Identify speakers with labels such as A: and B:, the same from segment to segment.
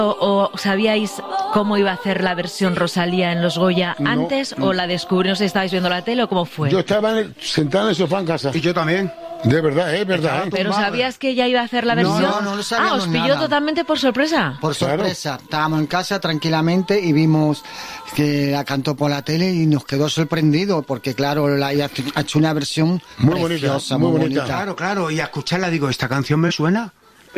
A: ¿O sabíais cómo iba a hacer la versión Rosalía en los Goya antes o la descubrió? No sé, ¿estabais viendo la tele o cómo fue?
B: Yo estaba sentado en el sofá en casa.
C: Y yo también.
B: De verdad, es verdad.
A: ¿Pero sabías que ella iba a hacer la versión?
D: No lo sabíamos.
A: ¿Os pilló totalmente por sorpresa?
D: Por sorpresa. Claro. Estábamos en casa tranquilamente y vimos que la cantó por la tele y nos quedó sorprendido porque, claro, ha hecho una versión
B: muy
D: preciosa,
B: bonita, muy bonita.
C: Claro. Y a escucharla digo, ¿esta canción me suena?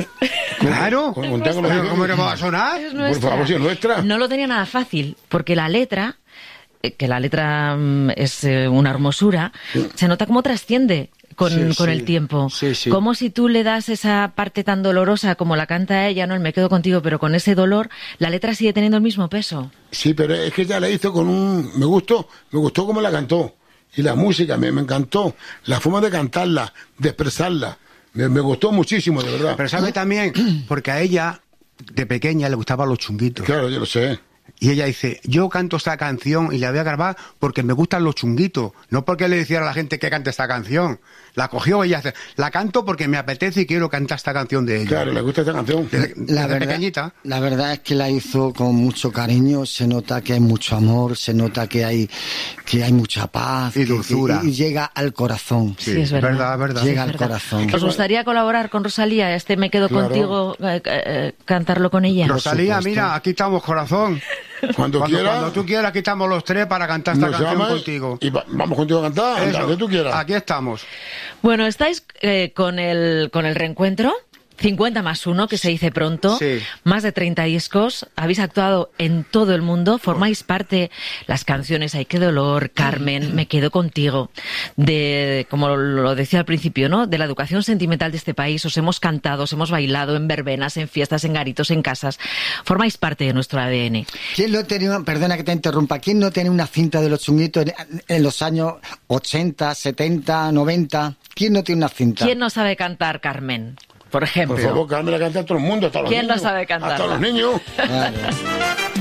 C: Claro. ¿Cómo no va a sonar?
B: Por favor, si es nuestra.
A: No lo tenía nada fácil, porque la letra, que la letra es una hermosura, se nota cómo trasciende con el tiempo.
C: Sí.
A: Como si tú le das esa parte tan dolorosa como la canta ella, ¿no? El Me quedo contigo, pero con ese dolor, la letra sigue teniendo el mismo peso.
B: Sí, pero es que ella la hizo con un... Me gustó cómo la cantó. Y la música, me encantó. La forma de cantarla, de expresarla. Me gustó muchísimo, de verdad.
C: Pero sabe también, porque a ella, de pequeña, le gustaban los chunguitos.
B: Claro, yo lo sé.
C: Y ella dice, yo canto esta canción y la voy a grabar porque me gustan los chunguitos. No porque le dijera a la gente que cante esta canción. La cogió ella, la canto porque me apetece y quiero cantar esta canción de ella.
B: Claro, le gusta esta canción.
D: Desde
C: pequeñita.
D: La verdad es que la hizo con mucho cariño, se nota que hay mucho amor, se nota que hay mucha paz.
C: Y dulzura.
D: Y llega al corazón.
A: Sí, es verdad.
D: Llega al corazón.
A: ¿Os gustaría colaborar con Rosalía? Me quedo contigo, cantarlo con ella.
C: Rosalía, mira, aquí estamos, corazón.
B: Cuando
C: tú quieras, aquí estamos los tres para cantar esta canción contigo.
B: Y vamos contigo a cantar, donde tú quieras.
C: Aquí estamos.
A: Bueno, estáis con el reencuentro. 50+1, que se dice pronto, más de 30 discos, habéis actuado en todo el mundo, formáis parte, las canciones Ay, qué dolor, Carmen, Me quedo contigo, de, como lo decía al principio, ¿no?, de la educación sentimental de este país, os hemos cantado, os hemos bailado en verbenas, en fiestas, en garitos, en casas, formáis parte de nuestro ADN.
D: ¿Quién no tenía, perdona que te interrumpa, quién no tiene una cinta de los chunguitos en los años 80, 70, 90? ¿Quién no tiene una cinta?
A: ¿Quién no sabe cantar, Carmen? Por ejemplo.
B: Por favor, Carmen la canta a todo el mundo, hasta los niños.
A: ¿Quién no sabe cantar?
B: Hasta los niños.
D: Claro.